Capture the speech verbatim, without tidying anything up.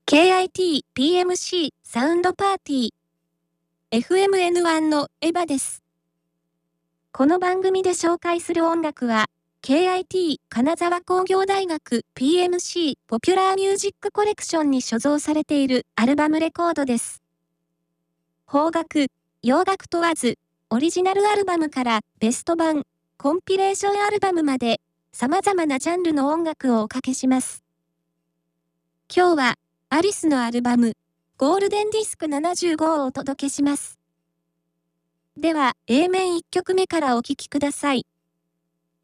ケーアイティーピーエムシー サウンドパーティー エフエムエヌワン のエヴァです。この番組で紹介する音楽は ケーアイティー 金沢工業大学 ピーエムシー ポピュラーミュージックコレクションに所蔵されているアルバムレコードです。邦楽、洋楽問わず、オリジナルアルバムからベスト版、コンピレーションアルバムまで様々なジャンルの音楽をおかけします。今日はアリスのアルバム、ゴールデンディスクななじゅうごをお届けします。では、エー 面いっきょくめからお聴きください。